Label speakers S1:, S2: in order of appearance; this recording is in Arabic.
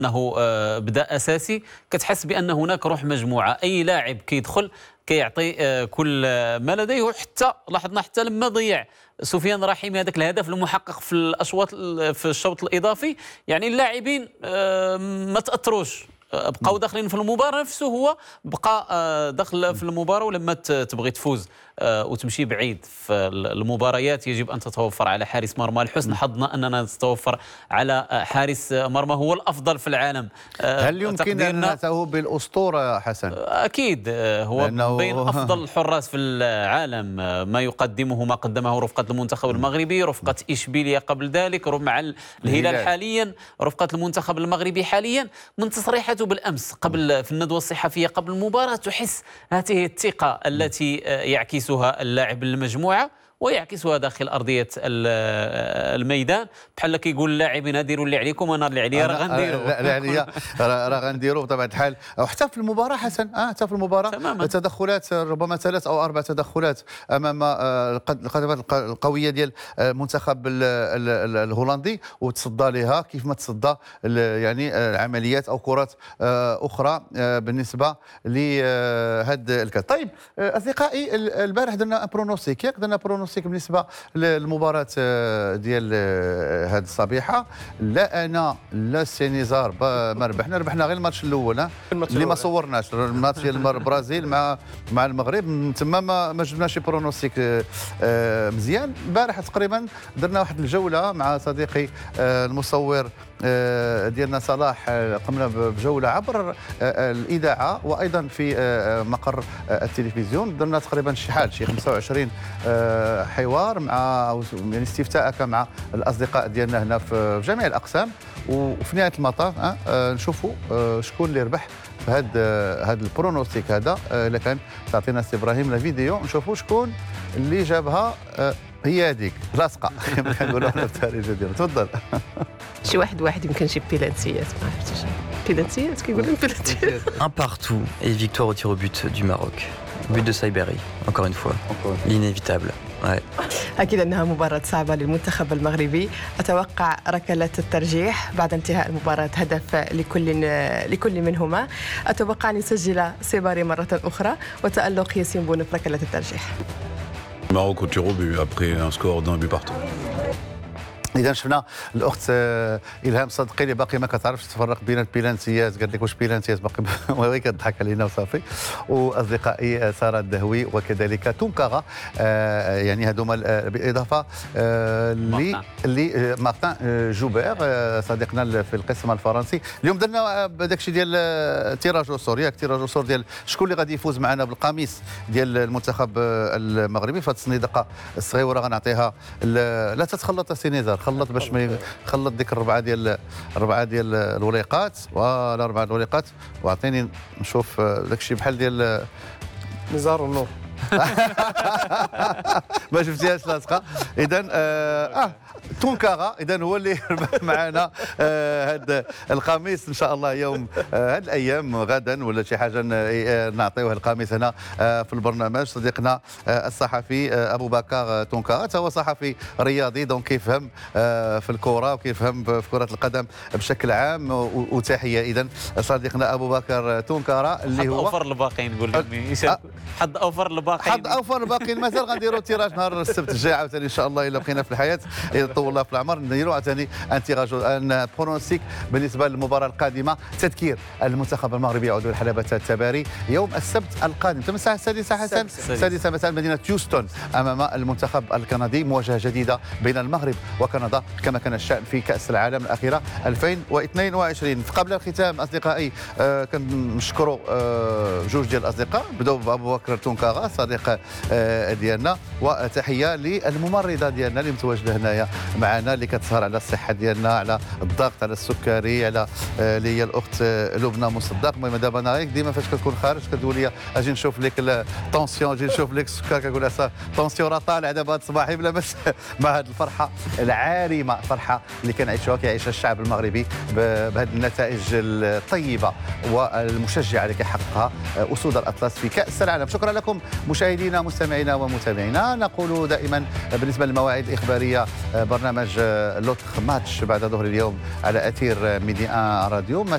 S1: انه بدا اساسي، كتحس بان هناك روح مجموعه. اي لاعب كيدخل كيعطي كل ما لديه. وحتى لاحظنا حتى لما ضيع سفيان رحيمي هذاك الهدف المحقق في الاشواط في الشوط الاضافي، يعني اللاعبين ما تاثروش، بقاو داخلين في المباراه نفسه. هو بقى داخل في المباراه. ولما تبغي تفوز وتمشي بعيد في المباريات يجب ان تتوفر على حارس مرمى. لحسن حظنا اننا نتوفر على حارس مرمى هو الافضل في العالم.
S2: هل يمكن ان نعتبره بالاسطوره حسن؟
S1: اكيد هو بين افضل الحراس في العالم. ما يقدمه ما قدمه رفقه المنتخب المغربي، رفقه اشبيليا قبل ذلك، مع الهلال حاليا، رفقه المنتخب المغربي حاليا. من تصريحاته بالامس قبل في الندوه الصحفيه قبل المباراه تحس هذه الثقه التي يعكسها اللاعب للمجموعه ويعكسها داخل ارضيه الميدان. بحال كيقول اللاعبين ديروا اللي عليكم، انا اللي عليا راه غنديروا.
S2: لا عليا راه غنديروا بطبيعه الحال. وحتى في المباراه حسن حتى في المباراه
S1: تماما.
S2: تدخلات ربما 3 أو 4 تدخلات امام القدمات القويه ديال المنتخب الهولندي، وتصدى لها كيف ما تصدى يعني عمليات او كرات اخرى بالنسبه لهذا الكاس. طيب اصدقائي، البارح درنا برونوستيك، درنا برونوستيك بالنسبه للمباراه ديال هذه الصبيحه. لا انا لا السينيزار ما ربحنا غير الماتش الاول اللي ما صورناش الماتش ديال البرازيل مع المغرب. تما ما جبناش برونوستيك مزيان. البارح تقريبا درنا واحد الجوله مع صديقي المصور ديالنا صلاح، قمنا بجوله عبر الاذاعه وايضا في مقر التلفزيون. درنا تقريبا شي 25 حوار مع يعني استفتاء مع الاصدقاء ديالنا هنا في جميع الاقسام. وفي نهايه المطاف نشوفوا شكون اللي ربح في هذا البرونوستيك هذا. الا كان تعطينا سي ابراهيم الفيديو نشوفوا شكون اللي جابها. هي هذيك لاصقه كما كنقولوا حنا في التاريخ ديالنا. تفضل.
S3: شي واحد يمكن شي بيلانتيات، ما عرفتش بيلانتيات كيقولوا بيلانتيات.
S4: Un partout et victoire au tir au but du Maroc. But de Saiberi, encore une fois. L'inévitable. Ouais.
S3: أكيد أنها مباراة صعبة للمنتخب المغربي. أتوقع ركلات الترجيح بعد انتهاء المباراة هدف لكل منهما. أتوقع أن يسجل سيباري مرة أخرى وتألق ياسين بونو في ركلات الترجيح.
S5: Maroc au tir au but après un score d'un but partout.
S2: اذا شفنا الاخت الهام صدقي اللي باقي ما كتعرفش تفرق بين البيلانتيات، قالت لك واش بيلانتيات باقي وهي كتضحك علينا وصافي. واصدقائي ساره الدهوي وكذلك تونكاغا، يعني هذوما بالاضافه مارتان جوبير صديقنا في القسم الفرنسي. اليوم درنا داك الشيء ديال تيراج وصور، ياك تيراج وصور ديال شكون اللي غادي يفوز معنا بالقميص ديال المنتخب المغربي. فهاد الصندوقه الصغيره غنعطيها لا تتخلط السينيزار، خلط باش ما خلط ديك الربعه ديال الوريقات. ولا 4 الوريقات. واعطيني نشوف داك الشيء بحال ديال
S6: نزار النور.
S2: ما شفتيهاش لاصقه. اذا تونكاغا اذا هو اللي معنا هذا القميص ان شاء الله يوم هذه الايام غدا ولا شي حاجه نعطيوه القميص هنا في البرنامج. صديقنا الصحفي ابو بكر تونكاغا هو صحفي رياضي، دونك كيفهم في الكره وكيفهم في كره القدم بشكل عام. وتحيه اذا صديقنا ابو بكر تونكاغا اللي هو
S1: حد اوفر الباقيين. نقول لهم حد اوفر الباقيين،
S2: حد اوفر الباقيين. مازال غنديروا تيراج نهار السبت الجاي عاوتاني ان شاء الله الا بقينا في الحياه طول الله في العمر. نديروا عاوتاني ان تيراج ان برونوستيك بالنسبه للمباراه القادمه. تذكير المنتخب المغربي يعود لحلبة التباري يوم السبت القادم تم الساعه 6 حسن 6 مساء مدينه هيوستن امام المنتخب الكندي. مواجهه جديده بين المغرب وكندا كما كان الشان في كاس العالم الاخيره 2022. قبل الختام اصدقائي كنشكروا جوج ديال الاصدقاء. بداو بابو بكر تونكاغا صديق ديالنا، وتحيه للممرضه ديالنا اللي متواجده هنايا معنا اللي كتسهر على الصحه ديالنا، على الضغط، على السكري، على اللي هي الاخت لبنى مصدق. المهم دابا انا هيك ديما فاش كتكون خارج كتقول لي اجي نشوف لك الطونسيون، اجي نشوف لك السكر، كنقول لها الطونسيون راه طالع دابا هاد الصباحي بلا بس. مع هذه الفرحه العارمه، الفرحه اللي كيعيشها الشعب المغربي بهذه النتائج الطيبه والمشجعه اللي كيحققها اسود الاطلس في كاس العالم. شكرا لكم مشاهدينا مستمعينا ومتابعينا. نقول دائما بالنسبه للمواعيد الاخباريه برنامج لوتخ ماتش بعد ظهر اليوم على اثير ميدي 1 راديو.